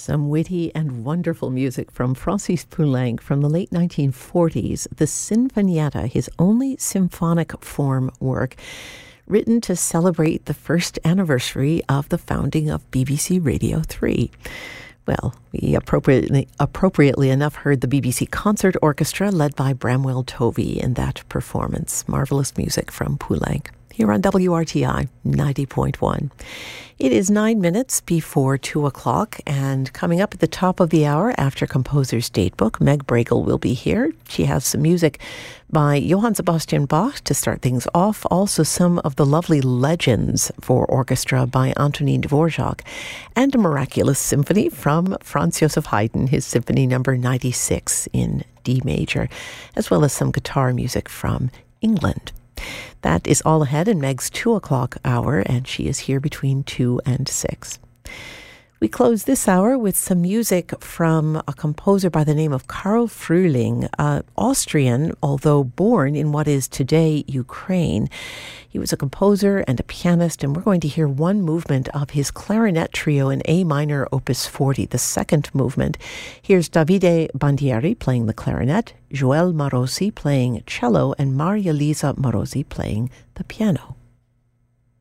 Some witty and wonderful music from Francis Poulenc from the late 1940s, the Sinfonietta, his only symphonic form work, written to celebrate the first anniversary of the founding of BBC Radio 3. Well, we appropriately enough heard the BBC Concert Orchestra led by Bramwell Tovey in that performance. Marvelous music from Poulenc here on WRTI 90.1. It is 9 minutes before 2 o'clock, and coming up at the top of the hour after Composer's Datebook, Meg Bragle will be here. She has some music by Johann Sebastian Bach to start things off, also some of the lovely legends for orchestra by Antonin Dvorak, and a miraculous symphony from Franz Joseph Haydn, his Symphony number 96 in D major, as well as some guitar music from England. That is all ahead in Meg's 2 o'clock hour, and she is here between 2 and 6. We close this hour with some music from a composer by the name of Karl Frühling, Austrian, although born in what is today Ukraine. He was a composer and a pianist, and we're going to hear one movement of his clarinet trio in A minor, Opus 40, the second movement. Here's Davide Bandieri playing the clarinet, Joel Marosi playing cello, and Maria Lisa Morosi playing the piano.